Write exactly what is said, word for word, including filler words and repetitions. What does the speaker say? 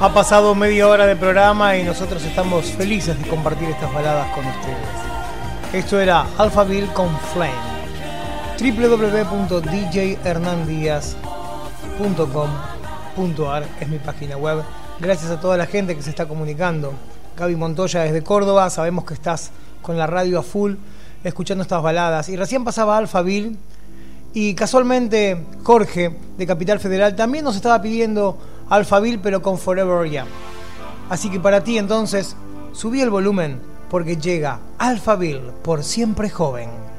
Ha pasado media hora de programa y nosotros estamos felices de compartir estas baladas con ustedes. Esto era Alphaville con Flame. doble u doble u doble u punto d j hernan díaz punto com punto a r es mi página web. Gracias a toda la gente que se está comunicando. Gaby Montoya desde Córdoba, sabemos que estás con la radio a full escuchando estas baladas. Y recién pasaba Alphaville y casualmente Jorge de Capital Federal también nos estaba pidiendo Alphaville pero con Forever Young. Así que para ti entonces subí el volumen porque llega Alphaville por Siempre Joven.